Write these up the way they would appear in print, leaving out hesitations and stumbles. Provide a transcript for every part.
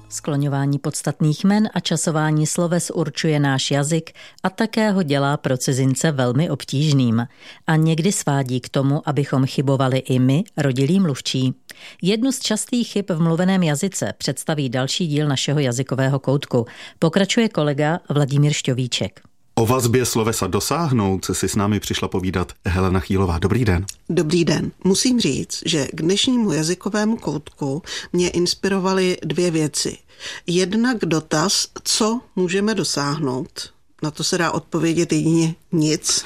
Skloňování podstatných jmen a časování sloves určuje náš jazyk a také ho dělá pro cizince velmi obtížným. A někdy svádí k tomu, abychom chybovali i my, rodilí mluvčí. Jednu z častých chyb v mluveném jazyce představí další díl našeho jazykového koutku. Pokračuje kolega Vladimír Šťovíček. O vazbě slovesa dosáhnout si s námi přišla povídat Helena Chýlová. Dobrý den. Dobrý den. Musím říct, že k dnešnímu jazykovému koutku mě inspirovaly dvě věci. Jednak dotaz, co můžeme dosáhnout. Na to se dá odpovědět jedině nic.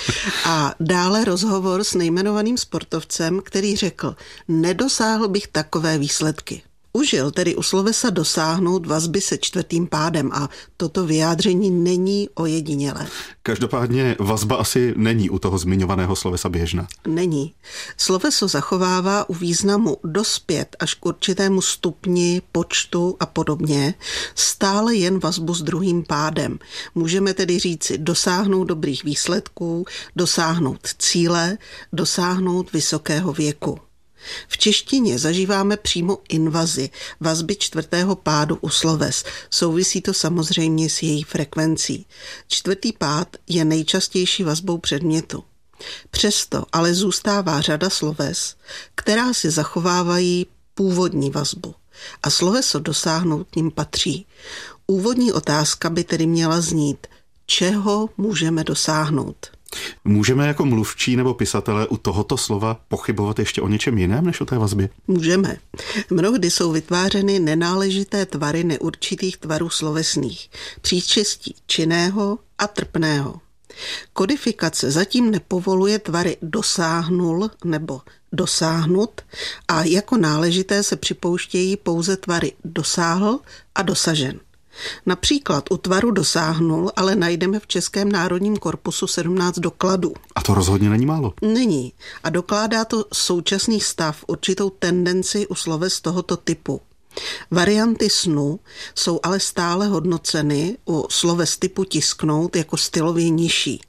A dále rozhovor s nejmenovaným sportovcem, který řekl, nedosáhl bych takové výsledky. Užil tedy u slovesa dosáhnout vazby se čtvrtým pádem a toto vyjádření není ojedinělé. Každopádně vazba asi není u toho zmiňovaného slovesa běžná. Není. Sloveso zachovává u významu dospět až k určitému stupni, počtu a podobně stále jen vazbu s druhým pádem. Můžeme tedy říci dosáhnout dobrých výsledků, dosáhnout cíle, dosáhnout vysokého věku. V češtině zažíváme přímo invazi, vazby čtvrtého pádu u sloves. Souvisí to samozřejmě s její frekvencí. Čtvrtý pád je nejčastější vazbou předmětu. Přesto ale zůstává řada sloves, která si zachovávají původní vazbu. A sloveso dosáhnout ním patří. Úvodní otázka by tedy měla znít, čeho můžeme dosáhnout. Můžeme jako mluvčí nebo pisatelé u tohoto slova pochybovat ještě o něčem jiném než o té vazbě? Můžeme. Mnohdy jsou vytvářeny nenáležité tvary neurčitých tvarů slovesných, příčestí činného a trpného. Kodifikace zatím nepovoluje tvary dosáhnul nebo dosáhnut a jako náležité se připouštějí pouze tvary dosáhl a dosažen. Například u tvaru dosáhnul, ale najdeme v Českém národním korpusu 17 dokladů. A to rozhodně není málo. Není. A dokládá to současný stav, určitou tendenci u sloves tohoto typu. Varianty snu jsou ale stále hodnoceny u sloves typu tisknout jako stylově nižší.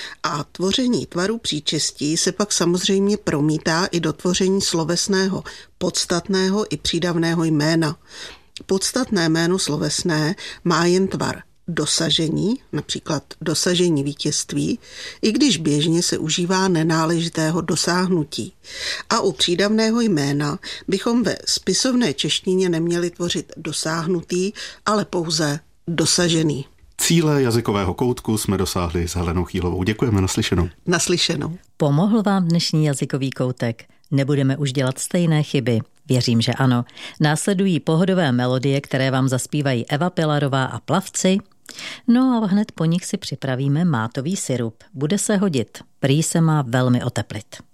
A tvoření tvaru příčestí se pak samozřejmě promítá i do tvoření slovesného podstatného i přídavného jména. Podstatné jméno slovesné má jen tvar dosažení, například dosažení vítězství, i když běžně se užívá nenáležitého dosáhnutí. A u přídavného jména bychom ve spisovné češtině neměli tvořit dosáhnutý, ale pouze dosažený. Cíle jazykového koutku jsme dosáhli s Helenou Chýlovou. Děkujeme, naslyšenou. Naslyšenou. Pomohl vám dnešní jazykový koutek? Nebudeme už dělat stejné chyby? Věřím, že ano. Následují pohodové melodie, které vám zaspívají Eva Pilarová a Plavci. No a hned po nich si připravíme mátový sirup. Bude se hodit. Prý se má velmi oteplit.